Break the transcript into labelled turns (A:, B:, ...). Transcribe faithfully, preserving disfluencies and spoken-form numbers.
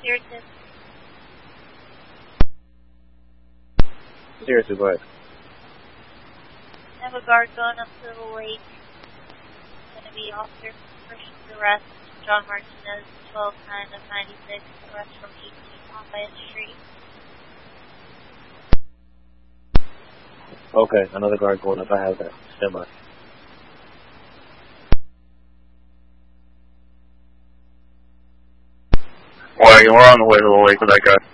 A: Seriously.
B: Seriously, go ahead.
A: I have a guard going up to the lake. It's going to be Officer Christian's arrest. John Martinez, twelve nine of ninety-six, arrest from eighteen Lafayette Street.
B: Okay, another guard going up. I have that. Stand by.
C: Wagon, we're on the way to the lake with that guy.